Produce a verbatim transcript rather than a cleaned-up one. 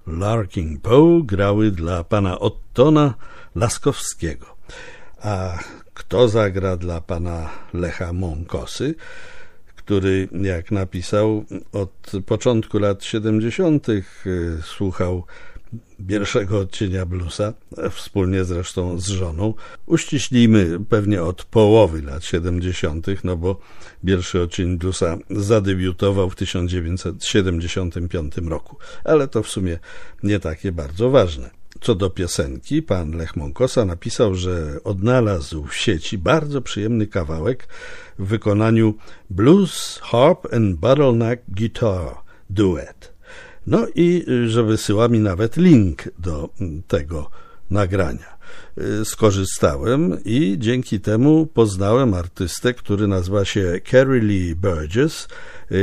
Larking Poe grały dla pana Ottona Laskowskiego. A kto zagra dla pana Lecha Monkosy, który, jak napisał, od początku lat siedemdziesiątych słuchał pierwszego odcienia bluesa, wspólnie zresztą z żoną. Uściślimy, pewnie od połowy lat siedemdziesiątych, no bo pierwszy odcień bluesa zadebiutował w tysiąc dziewięćset siedemdziesiątym piątym roku, ale to w sumie nie takie bardzo ważne. Co do piosenki, pan Lech Monkosa napisał, że odnalazł w sieci bardzo przyjemny kawałek w wykonaniu Blues, Harp and Bottleneck Guitar Duet. No i że wysyła mi nawet link do tego nagrania. Skorzystałem i dzięki temu poznałem artystę, który nazywa się Carrie Lee Burgess.